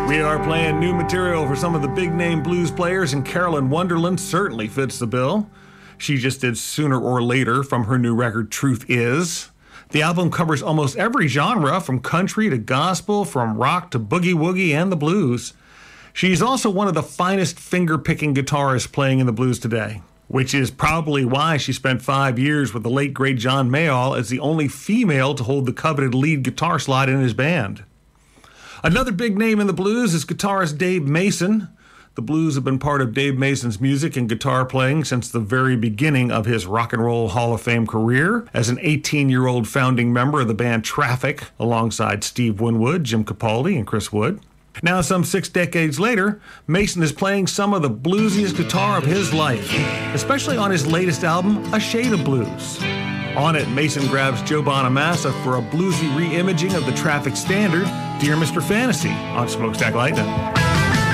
We are playing new material for some of the big-name blues players, and Carolyn Wonderland certainly fits the bill. She just did Sooner or Later from her new record, Truth Is. The album covers almost every genre, from country to gospel, from rock to boogie-woogie and the blues. She's also one of the finest finger-picking guitarists playing in the blues today, which is probably why she spent 5 years with the late, great John Mayall as the only female to hold the coveted lead guitar slot in his band. Another big name in the blues is guitarist Dave Mason. The blues have been part of Dave Mason's music and guitar playing since the very beginning of his Rock and Roll Hall of Fame career as an 18-year-old founding member of the band Traffic, alongside Steve Winwood, Jim Capaldi, and Chris Wood. Now, some 6 decades later, Mason is playing some of the bluesiest guitar of his life, especially on his latest album, A Shade of Blues. On it, Mason grabs Joe Bonamassa for a bluesy re-imaging of the Traffic standard, Dear Mr. Fantasy, on Smokestack Lightning.